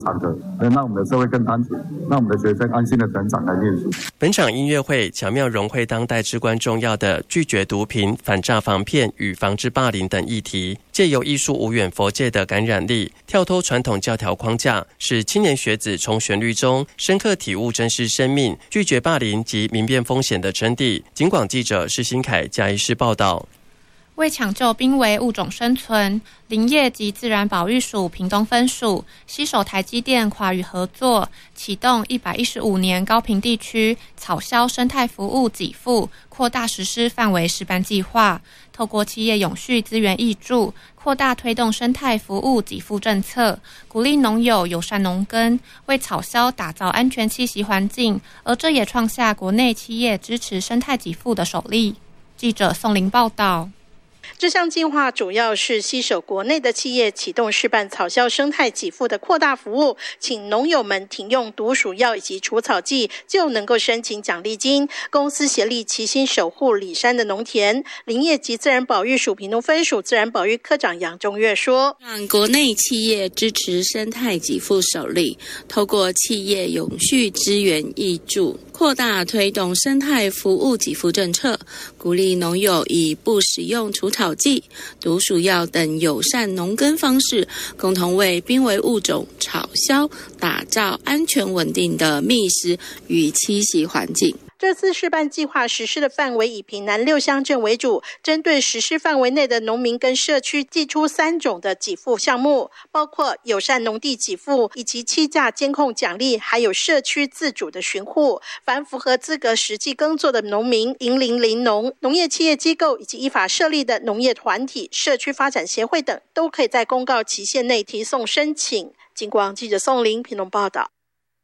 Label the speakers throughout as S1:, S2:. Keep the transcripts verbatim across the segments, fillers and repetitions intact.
S1: 场合，能让我们的社会更单纯，让我们的学生安心的成长来念书。
S2: 本场音乐会巧妙融汇当代至关重要的拒绝毒品、反诈防骗与防治霸凌等议题，借由艺术无远弗届的感染力，跳脱传统教条框架，使青年学子从旋律中深刻体悟珍视生命、拒绝霸凌及明辨风险的真谛。警广记者施新凯嘉义市报道。
S3: 为抢救濒危物种生存，林业及自然保育署屏东分署携手台积电跨域合作，启动一百一十五年高屏地区草鸮生态服务给付扩大实施范围示范计划，透过企业永续资源挹注，扩大推动生态服务给付政策，鼓励农友友善农耕，为草鸮打造安全栖息环境，而这也创下国内企业支持生态给付的首例。记者宋玲报道。
S4: 这项计划主要是携手国内的企业，启动示范草鸮生态给付的扩大服务，请农友们停用毒鼠药以及除草剂，就能够申请奖励金。公司协力齐心守护里山的农田。林业及自然保育署屏东分署自然保育科长杨中岳说：“
S5: 让国内企业支持生态给付首例，透过企业永续资源挹注，扩大推动生态服务给付政策，鼓励农友以不使用除草剂、毒鼠药等友善农耕方式，共同为濒危物种草鸮打造安全稳定的觅食与栖息环境。”
S4: 这次示范计划实施的范围以屏南六乡镇为主，针对实施范围内的农民跟社区祭出三种的给付项目，包括友善农地给付以及栖架监控奖励，还有社区自主的巡护。凡符合资格实际耕作的农民、营林林农、农业企业机构以及依法设立的农业团体、社区发展协会等，都可以在公告期限内提送申请。警广记者宋玲屏东报道。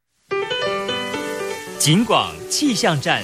S6: 警广气象站。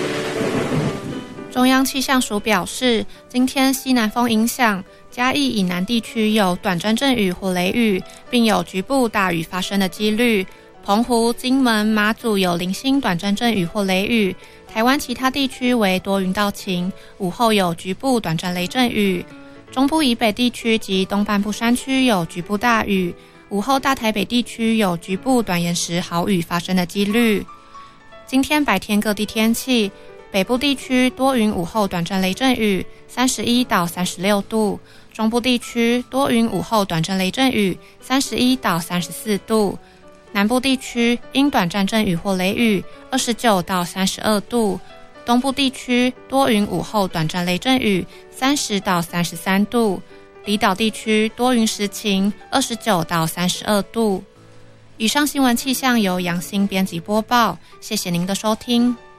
S3: 中央气象署表示，今天西南风影响，嘉义以南地区有短暂阵雨或雷雨，并有局部大雨发生的几率。澎湖、金门、马祖有零星短暂阵雨或雷雨，台湾其他地区为多云到晴，午后有局部短暂雷阵雨。中部以北地区及东半部山区有局部大雨，午后大台北地区有局部短延时豪雨发生的几率。今天白天各地天气，北部地区多云，午后短暂雷阵雨，三十一到三十六度；中部地区多云，午后短暂雷阵雨，三十一到三十四度；南部地区因短暂阵雨或雷雨，二十九到三十二度；东部地区多云，午后短暂雷阵雨，三十到三十三度；离岛地区多云时晴，二十九到三十二度。以上新闻气象由杨欣编辑播报，谢谢您的收听。